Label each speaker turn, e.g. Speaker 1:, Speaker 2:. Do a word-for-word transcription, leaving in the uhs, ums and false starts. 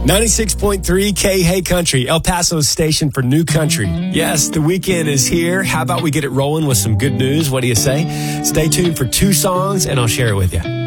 Speaker 1: ninety-six point three K Hey Country, El Paso's station for new country. Yes, the weekend is here. How about we get it rolling with some good news? What do you say? Stay tuned for two songs and I'll share it with you.